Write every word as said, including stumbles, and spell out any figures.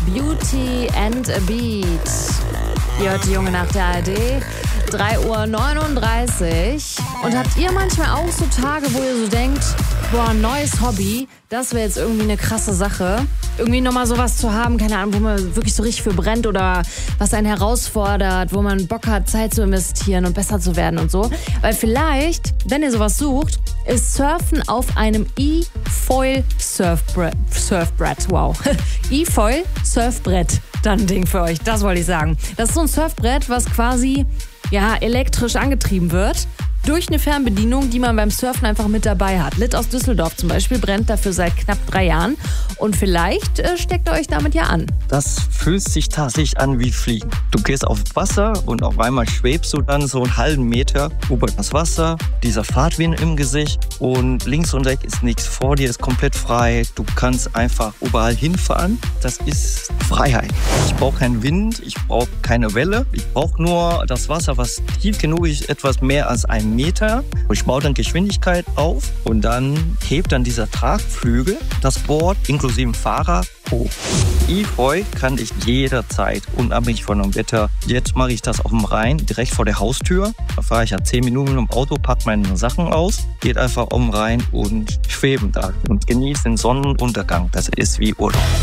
Beauty and a Beat. Ihr hört die Junge Nacht der A R D. drei Uhr neununddreißig. Und habt ihr manchmal auch so Tage, wo ihr so denkt, boah, ein neues Hobby, das wäre jetzt irgendwie eine krasse Sache. Irgendwie nochmal sowas zu haben, keine Ahnung, wo man wirklich so richtig für brennt oder was einen herausfordert, wo man Bock hat, Zeit zu investieren und besser zu werden und so. Weil vielleicht, wenn ihr sowas sucht, ist Surfen auf einem E-Foil Surfbrett, Surfbrett, wow. E-Foil Surfbrett, dann ein Ding für euch, das wollte ich sagen. Das ist so ein Surfbrett, was quasi ja, elektrisch angetrieben wird. Durch eine Fernbedienung, die man beim Surfen einfach mit dabei hat. Lit aus Düsseldorf zum Beispiel brennt dafür seit knapp drei Jahren. Und vielleicht äh, steckt ihr euch damit ja an. Das fühlt sich tatsächlich an wie Fliegen. Du gehst auf Wasser und auf einmal schwebst du dann so einen halben Meter über das Wasser. Dieser Fahrtwind im Gesicht und links und rechts ist nichts. Vor dir ist komplett frei. Du kannst einfach überall hinfahren. Das ist Freiheit. Ich brauche keinen Wind, ich brauche keine Welle. Ich brauche nur das Wasser, was tief genug ist, etwas mehr als ein Meter. Ich baue dann Geschwindigkeit auf und dann hebt dann dieser Tragflügel das Board inklusive Fahrer hoch. E-Foil kann ich jederzeit, unabhängig von dem Wetter. Jetzt mache ich das auf dem Rhein, direkt vor der Haustür. Da fahre ich ja zehn Minuten im Auto, packe meine Sachen aus, geht einfach um den Rhein und schweben da und genieße den Sonnenuntergang. Das ist wie Urlaub.